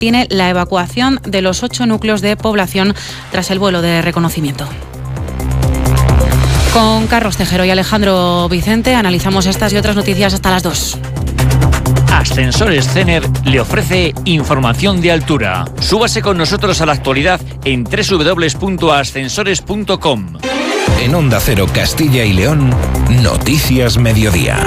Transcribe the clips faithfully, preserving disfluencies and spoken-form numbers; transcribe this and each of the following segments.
tiene la evacuación de los ocho núcleos de población tras el vuelo de reconocimiento. Con Carlos Tejero y Alejandro Vicente analizamos estas y otras noticias hasta las dos. Ascensores Cener le ofrece información de altura. Súbase con nosotros a la actualidad en doble u doble u doble u punto ascensores punto com. En Onda Cero Castilla y León, Noticias Mediodía.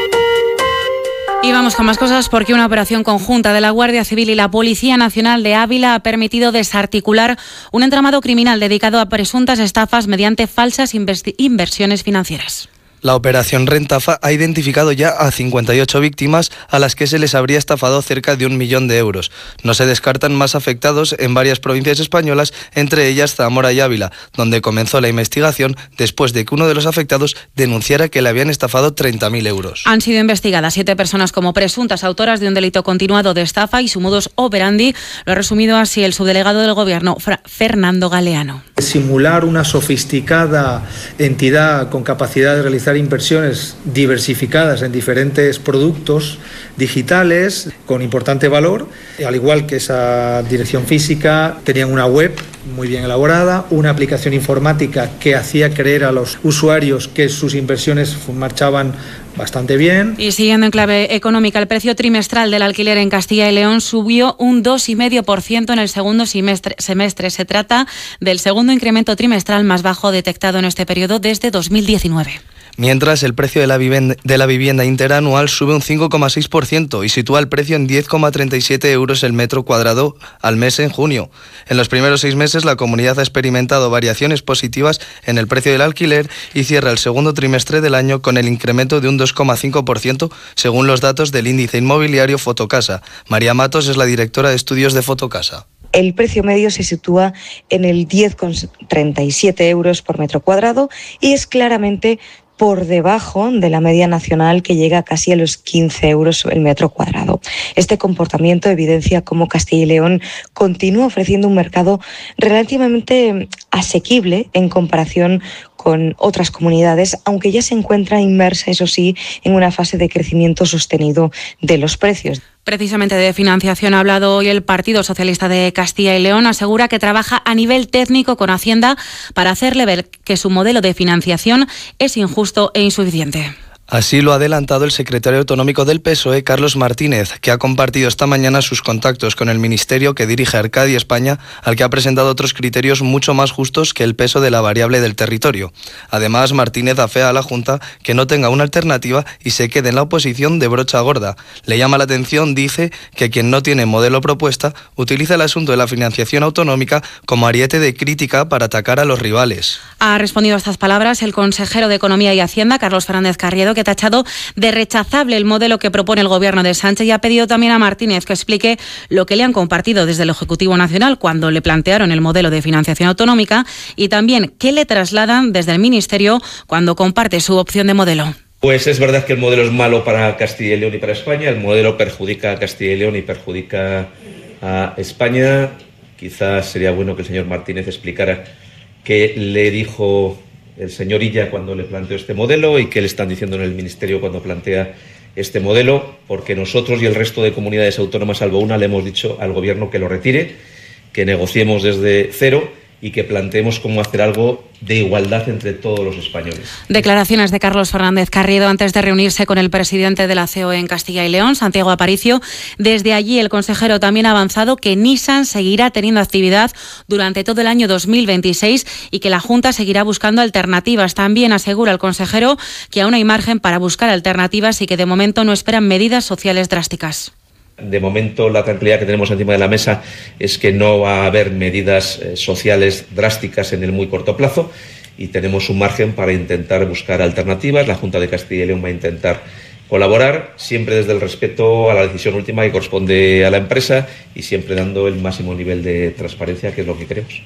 Y vamos con más cosas porque una operación conjunta de la Guardia Civil y la Policía Nacional de Ávila ha permitido desarticular un entramado criminal dedicado a presuntas estafas mediante falsas investi- inversiones financieras. La operación Rentafa ha identificado ya a cincuenta y ocho víctimas a las que se les habría estafado cerca de un millón de euros. No se descartan más afectados en varias provincias españolas, entre ellas Zamora y Ávila, donde comenzó la investigación después de que uno de los afectados denunciara que le habían estafado treinta mil euros. Han sido investigadas siete personas como presuntas autoras de un delito continuado de estafa y su modus operandi lo ha resumido así el subdelegado del Gobierno, Fra- Fernando Galeano. Simular una sofisticada entidad con capacidad de realizar inversiones diversificadas en diferentes productos digitales con importante valor, al igual que esa dirección física, tenían una web muy bien elaborada, una aplicación informática que hacía creer a los usuarios que sus inversiones marchaban bastante bien. Y siguiendo en clave económica, el precio trimestral del alquiler en Castilla y León subió un dos coma cinco por ciento en el segundo semestre, semestre. Se trata del segundo incremento trimestral más bajo detectado en este periodo desde dos mil diecinueve. Mientras, el precio de la vivienda, de la vivienda interanual sube un cinco coma seis por ciento y sitúa el precio en diez coma treinta y siete euros el metro cuadrado al mes en junio. En los primeros seis meses, la comunidad ha experimentado variaciones positivas en el precio del alquiler y cierra el segundo trimestre del año con el incremento de un dos coma cinco por ciento, según los datos del índice inmobiliario Fotocasa. María Matos es la directora de estudios de Fotocasa. El precio medio se sitúa en el diez coma treinta y siete euros por metro cuadrado y es claramente por debajo de la media nacional, que llega casi a los quince euros el metro cuadrado. Este comportamiento evidencia cómo Castilla y León continúa ofreciendo un mercado relativamente asequible en comparación con otras comunidades, aunque ya se encuentra inmersa, eso sí, en una fase de crecimiento sostenido de los precios. Precisamente de financiación ha hablado hoy el Partido Socialista de Castilla y León. Asegura que trabaja a nivel técnico con Hacienda para hacerle ver que su modelo de financiación es injusto e insuficiente. Así lo ha adelantado el secretario autonómico del P S O E, Carlos Martínez, que ha compartido esta mañana sus contactos con el ministerio que dirige Arcadia España, al que ha presentado otros criterios mucho más justos que el peso de la variable del territorio. Además, Martínez afea a la Junta que no tenga una alternativa y se quede en la oposición de brocha gorda. Le llama la atención, dice, que quien no tiene modelo propuesta utiliza el asunto de la financiación autonómica como ariete de crítica para atacar a los rivales. Ha respondido a estas palabras el consejero de Economía y Hacienda, Carlos Fernández Carriedo, que ha tachado de rechazable el modelo que propone el Gobierno de Sánchez y ha pedido también a Martínez que explique lo que le han compartido desde el Ejecutivo Nacional cuando le plantearon el modelo de financiación autonómica y también qué le trasladan desde el Ministerio cuando comparte su opción de modelo. Pues es verdad que el modelo es malo para Castilla y León y para España. El modelo perjudica a Castilla y León y perjudica a España. Quizás sería bueno que el señor Martínez explicara qué le dijo el señor Illa cuando le planteó este modelo y qué le están diciendo en el Ministerio cuando plantea este modelo, porque nosotros y el resto de comunidades autónomas, salvo una, le hemos dicho al Gobierno que lo retire, que negociemos desde cero y que planteemos cómo hacer algo de igualdad entre todos los españoles. Declaraciones de Carlos Fernández Carriedo antes de reunirse con el presidente de la C O E en Castilla y León, Santiago Aparicio. Desde allí el consejero también ha avanzado que Nissan seguirá teniendo actividad durante todo el año dos mil veintiséis y que la Junta seguirá buscando alternativas. También asegura el consejero que aún hay margen para buscar alternativas y que de momento no esperan medidas sociales drásticas. De momento, la tranquilidad que tenemos encima de la mesa es que no va a haber medidas eh, sociales drásticas en el muy corto plazo y tenemos un margen para intentar buscar alternativas. La Junta de Castilla y León va a intentar colaborar, siempre desde el respeto a la decisión última que corresponde a la empresa y siempre dando el máximo nivel de transparencia, que es lo que queremos.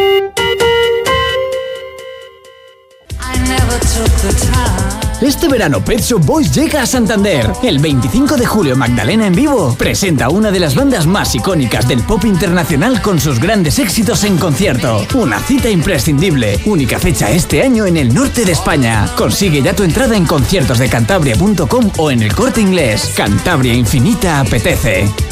Este verano Pet Shop Boys llega a Santander. El veinticinco de julio Magdalena en vivo presenta una de las bandas más icónicas del pop internacional con sus grandes éxitos en concierto. Una cita imprescindible. Única fecha este año en el norte de España. Consigue ya tu entrada en conciertos de cantabria punto com o en el Corte Inglés. Cantabria Infinita apetece.